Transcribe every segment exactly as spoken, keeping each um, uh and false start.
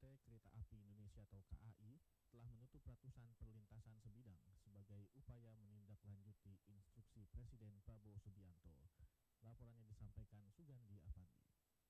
T Kereta Api Indonesia atau K A I telah menutup ratusan perlintasan sebidang sebagai upaya menindaklanjuti instruksi Presiden Prabowo Subianto. Laporannya disampaikan Sugandi Afandi.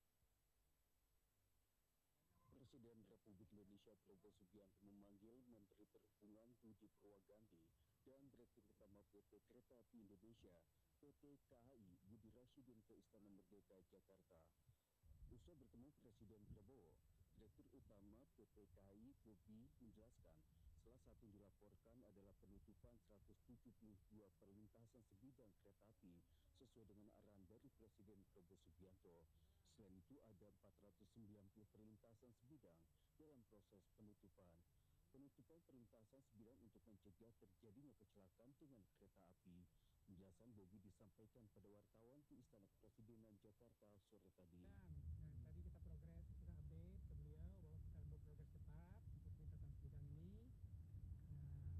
Presiden Republik Indonesia Prabowo Subianto memanggil Menteri Perhubungan Budi Purwagandi dan Direktur Utama P T Kereta Api Indonesia P T K A I Budi Rasyidin ke Istana Merdeka Jakarta. Usai bertemu Presiden Prabowo, Direktur Utama P T K A I Bobi menjelaskan salah satu yang dilaporkan adalah penutupan seratus tujuh puluh dua perlintasan sebidang kereta api sesuai dengan arahan dari Presiden Prabowo Subianto. Selain itu ada empat ratus sembilan puluh perlintasan sebidang dalam proses penutupan. Penutupan perlintasan sebidang untuk mencegah terjadinya kecelakaan dengan kereta api. Penjelasan Bobi disampaikan pada wartawan di Istana Kepresidenan Jakarta sore tadi. Dan, nah, tadi kita progres, kita update ke beliau bahwa kita berprogres cepat untuk perlintasan sebidang ini. Nah,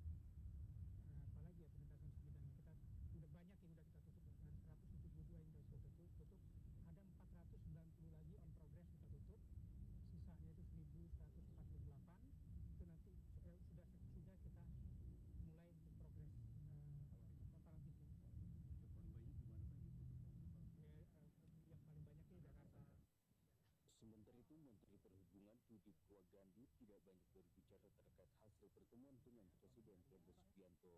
nah, apalagi ya perlintasan sebidang kita udah banyak yang udah kita tutup, ada seratus tujuh puluh dua yang udah kita tutup, tutup. Ada empat ratus sembilan puluh lagi on progress kita tutup. Sisanya itu seribu seratus empat puluh delapan. Itu nanti eh, sudah sudah kita mulai untuk progres uh, total bisnis. Yang paling banyak di mana Pak? Ya, uh, yang paling banyak di Jakarta. Sementara itu, Menteri Perhubungan Budi Purwagandi tidak banyak berbicara terkait hasil pertemuan dengan Presiden Prabowo Subianto.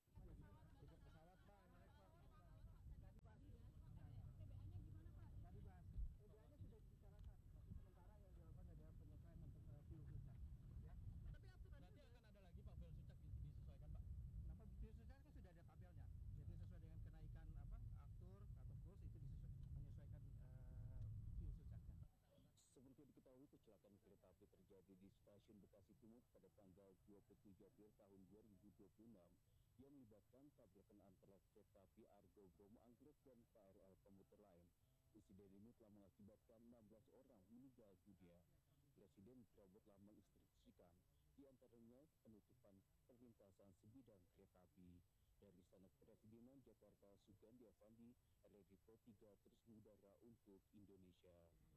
Tiket pesawat Pak, naik Pak. Tadi pagi ya, P B A-nya gimana Pak? Tadi Mas, P B A-nya sudah dibicarakan, tapi sementara yang dilakukan adalah penyesuaian untuk uh, fuel surcharge. Ya. Tapi nanti akan ada lagi Pak fuel surcharge disesuaikan Pak. Kenapa fuel surcharge kan sudah ada tabelnya, jadi sesuai dengan kenaikan apa aftur atau kurs itu disesuaikan menyesuaikan uh, fuel surcharge-nya. Seperti diketahui, kecelakaan kereta api terjadi di stasiun Bekasi Timur pada tanggal dua puluh tujuh April tahun dua ribu dua puluh enam yang melibatkan tabrakan antara kereta api Argo Bromo Anggrek dan K R L komuter lain. Insiden ini telah mengakibatkan enam belas orang meninggal dunia. Presiden Prabowo telah menginstruksikan diantaranya penutupan perlintasan sebidang kereta api. Dari Istana Kepresidenan Jakarta, Sugandi Afandi, R R I Pro tiga terus mengudara untuk Indonesia.